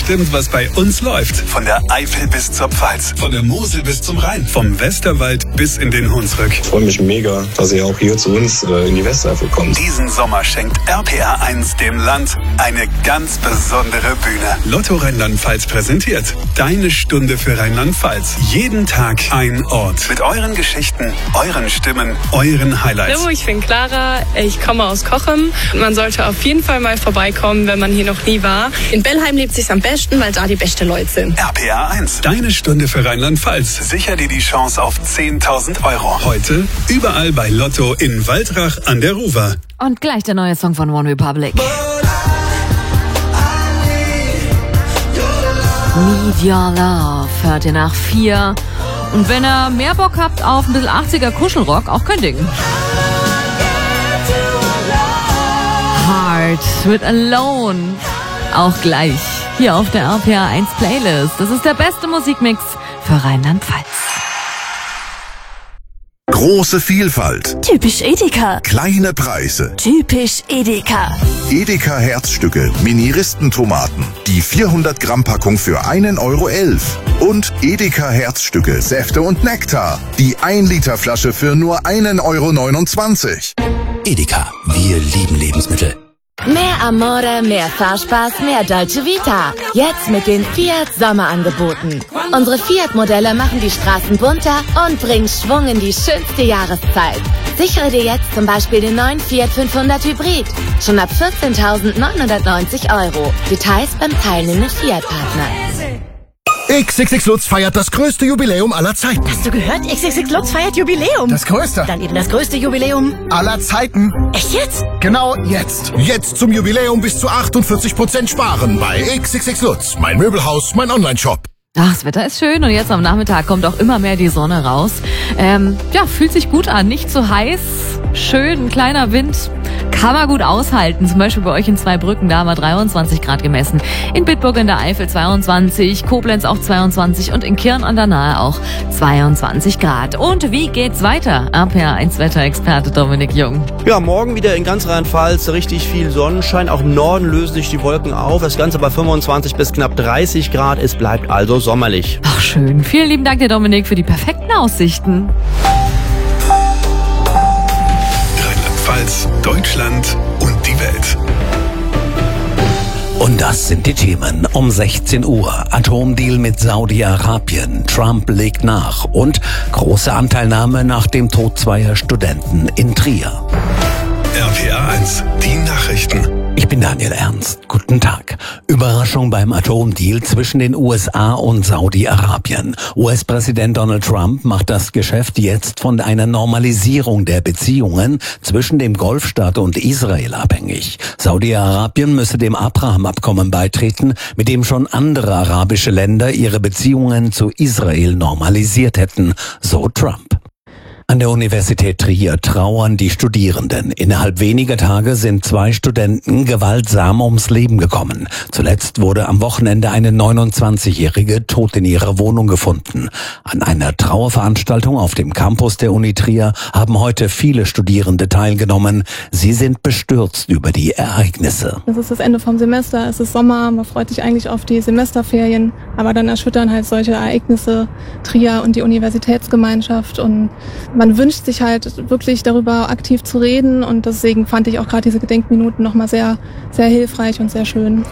bestimmt, was bei uns läuft. Von der Eifel bis zur Pfalz, von der Mosel bis zum Rhein, vom Westerwald bis in den Hunsrück. Ich freue mich mega, dass ihr auch hier zu uns in die Westeifel kommt. Diesen Sommer schenkt RPR1 dem Land eine ganz besondere Bühne. Lotto Rheinland-Pfalz präsentiert Deine Stunde für Rheinland-Pfalz. Jeden Tag ein Ort. Mit euren Geschichten, euren Stimmen, euren Highlights. Hallo, ich bin Clara, ich komme aus Cochem. Man sollte auf jeden Fall mal vorbeikommen, wenn man hier noch nie war. In Bellheim lebt sich's am besten, weil da die besten Leute sind. RPR1, Deine Stunde für Rheinland-Pfalz. Sicher dir die Chance auf 10.000 Euro. Heute überall bei Lotto in Waldrach an der Ruwer. Und gleich der neue Song von One Republic. Need Your Love hört ihr nach 4. Und wenn ihr mehr Bock habt auf ein bisschen 80er Kuschelrock, auch kein Ding. Heart with Alone. Auch gleich hier auf der RPR1 Playlist. Das ist der beste Musikmix für Rheinland-Pfalz. Große Vielfalt. Typisch Edeka. Kleine Preise. Typisch Edeka. Edeka Herzstücke, Mini-Ristentomaten. Die 400 Gramm Packung für 1,11 €. Und Edeka Herzstücke, Säfte und Nektar. Die 1 Liter Flasche für nur 1,29 €. Edeka, wir lieben Lebensmittel. Mehr Amore, mehr Fahrspaß, mehr Dolce Vita. Jetzt mit den Fiat Sommerangeboten. Unsere Fiat-Modelle machen die Straßen bunter und bringen Schwung in die schönste Jahreszeit. Sichere dir jetzt zum Beispiel den neuen Fiat 500 Hybrid. Schon ab 14.990 €. Details beim teilnehmenden Fiat-Partner. XXX Lutz feiert das größte Jubiläum aller Zeiten. Hast du gehört? XXX Lutz feiert Jubiläum. Das größte. Dann eben das größte Jubiläum Aller Zeiten. Echt jetzt? Genau jetzt. Jetzt zum Jubiläum bis zu 48% sparen bei XXX Lutz. Mein Möbelhaus, mein Onlineshop. Ach, das Wetter ist schön und jetzt am Nachmittag kommt auch immer mehr die Sonne raus. Fühlt sich gut an, nicht zu heiß, schön, ein kleiner Wind, kann man gut aushalten. Zum Beispiel bei euch in Zweibrücken, da haben wir 23 Grad gemessen. In Bitburg in der Eifel 22, Koblenz auch 22 und in Kirn an der Nahe auch 22 Grad. Und wie geht's weiter? RPR1 Wetterexperte Dominik Jung. Ja, morgen wieder in ganz Rheinland-Pfalz richtig viel Sonnenschein. Auch im Norden lösen sich die Wolken auf. Das Ganze bei 25 bis knapp 30 Grad. Es bleibt also sommerlich. Ach schön. Vielen lieben Dank dir, Dominik, für die perfekten Aussichten. Rheinland-Pfalz, Deutschland und die Welt. Und das sind die Themen um 16 Uhr. Atomdeal mit Saudi-Arabien. Trump legt nach. Und große Anteilnahme nach dem Tod zweier Studenten in Trier. RPR1, die Nachrichten. Ich bin Daniel Ernst. Guten Tag. Überraschung beim Atomdeal zwischen den USA und Saudi-Arabien. US-Präsident Donald Trump macht das Geschäft jetzt von einer Normalisierung der Beziehungen zwischen dem Golfstaat und Israel abhängig. Saudi-Arabien müsse dem Abraham-Abkommen beitreten, mit dem schon andere arabische Länder ihre Beziehungen zu Israel normalisiert hätten, so Trump. An der Universität Trier trauern die Studierenden. Innerhalb weniger Tage sind 2 Studenten gewaltsam ums Leben gekommen. Zuletzt wurde am Wochenende eine 29-Jährige tot in ihrer Wohnung gefunden. An einer Trauerveranstaltung auf dem Campus der Uni Trier haben heute viele Studierende teilgenommen. Sie sind bestürzt über die Ereignisse. Es ist das Ende vom Semester, es ist Sommer, man freut sich eigentlich auf die Semesterferien, aber dann erschüttern halt solche Ereignisse Trier und die Universitätsgemeinschaft und man wünscht sich halt wirklich darüber aktiv zu reden und deswegen fand ich auch gerade diese Gedenkminuten nochmal sehr, sehr hilfreich und sehr schön.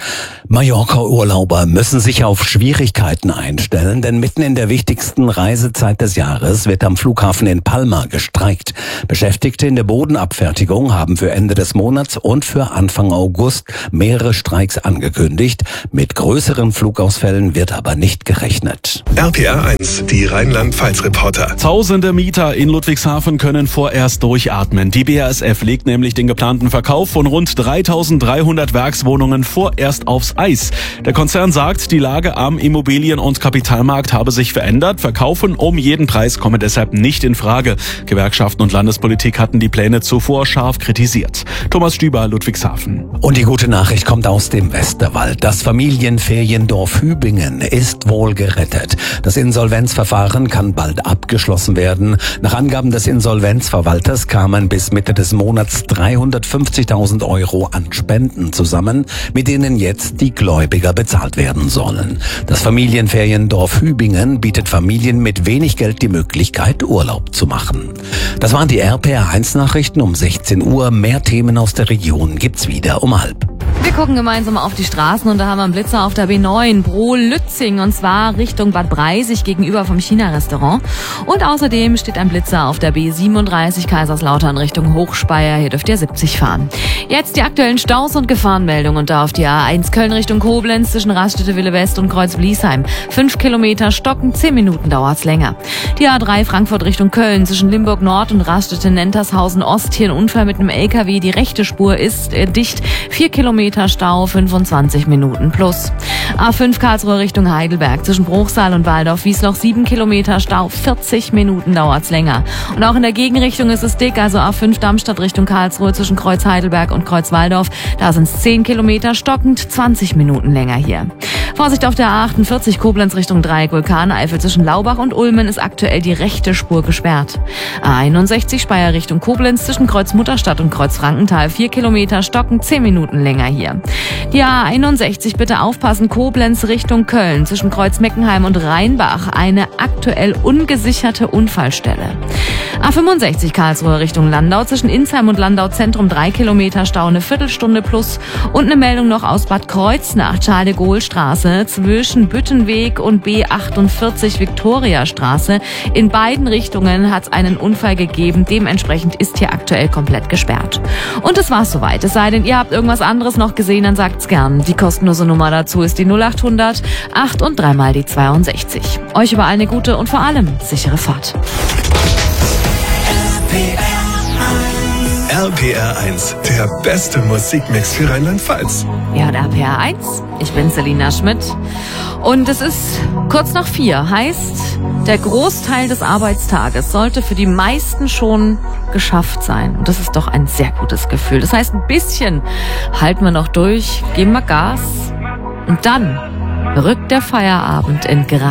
Mallorca-Urlauber müssen sich auf Schwierigkeiten einstellen, denn mitten in der wichtigsten Reisezeit des Jahres wird am Flughafen in Palma gestreikt. Beschäftigte in der Bodenabfertigung haben für Ende des Monats und für Anfang August mehrere Streiks angekündigt. Mit größeren Flugausfällen wird aber nicht gerechnet. RPR1, die Rheinland-Pfalz-Reporter. Tausende Mieter in Ludwigshafen können vorerst durchatmen. Die BASF legt nämlich den geplanten Verkauf von rund 3.300 Werkswohnungen vorerst aufs Eis. Der Konzern sagt, die Lage am Immobilien- und Kapitalmarkt habe sich verändert. Verkaufen um jeden Preis komme deshalb nicht in Frage. Gewerkschaften und Landespolitik hatten die Pläne zuvor scharf kritisiert. Thomas Stüber, Ludwigshafen. Und die gute Nachricht kommt aus dem Westerwald. Das Familienferiendorf Hübingen ist wohl gerettet. Das Insolvenzverfahren kann bald abgeschlossen werden. Nach Angaben des Insolvenzverwalters kamen bis Mitte des Monats 350.000 € an Spenden zusammen, mit denen jetzt die Gläubiger bezahlt werden sollen. Das Familienferiendorf Hübingen bietet Familien mit wenig Geld die Möglichkeit, Urlaub zu machen. Das waren die RPR1-Nachrichten um 16 Uhr. Mehr Themen aus der Region gibt's wieder um 12:30. Wir gucken gemeinsam auf die Straßen und da haben wir einen Blitzer auf der B9 Brohl-Lützing und zwar Richtung Bad Breisig gegenüber vom China-Restaurant. Und außerdem steht ein Blitzer auf der B37 Kaiserslautern Richtung Hochspeyer. Hier dürft ihr 70 fahren. Jetzt die aktuellen Staus und Gefahrenmeldungen und da auf die A1 Köln Richtung Koblenz zwischen Raststätte Wille West und Kreuz-Bliesheim. 5 Kilometer stocken, 10 Minuten dauert's länger. Die A3 Frankfurt Richtung Köln zwischen Limburg Nord und Raststätte Nentershausen Ost. Hier ein Unfall mit einem LKW. Die rechte Spur ist dicht. 4 Kilometer Stau, 25 Minuten plus. A5 Karlsruhe Richtung Heidelberg zwischen Bruchsal und Waldorf-Wiesloch 7 Kilometer Stau, 40 Minuten dauert's länger. Und auch in der Gegenrichtung ist es dick, also A5 Darmstadt Richtung Karlsruhe zwischen Kreuz Heidelberg und Kreuz Waldorf. Da sind es 10 Kilometer stockend, 20 Minuten länger hier. Vorsicht auf der A48 Koblenz Richtung Dreieck Vulkaneifel zwischen Laubach und Ulmen ist aktuell die rechte Spur gesperrt. A61 Speyer Richtung Koblenz zwischen Kreuz Mutterstadt und Kreuz Frankenthal 4 Kilometer stockend, 10 Minuten länger hier. Die A61 bitte aufpassen, Koblenz Richtung Köln zwischen Kreuz Meckenheim und Rheinbach eine aktuell ungesicherte Unfallstelle. A65 Karlsruhe Richtung Landau zwischen Insheim und Landau Zentrum 3 Kilometer Stau, eine Viertelstunde plus und eine Meldung noch aus Bad Kreuznach, Charles de Gaulle Straße zwischen Büttenweg und B48 Viktoriastraße. In beiden Richtungen hat es einen Unfall gegeben, dementsprechend ist hier aktuell komplett gesperrt. Und das war's soweit, es sei denn, ihr habt irgendwas anderes noch gesehen, dann sagt's gern. Die kostenlose Nummer dazu ist die 0800 8 und 3 mal die 62. Euch überall eine gute und vor allem sichere Fahrt. RPR1, der beste Musikmix für Rheinland-Pfalz. Ja, und RPR1, ich bin Selina Schmidt und es ist kurz nach 4, heißt, der Großteil des Arbeitstages sollte für die meisten schon geschafft sein. Und das ist doch ein sehr gutes Gefühl. Das heißt, ein bisschen halten wir noch durch, geben wir Gas und dann rückt der Feierabend in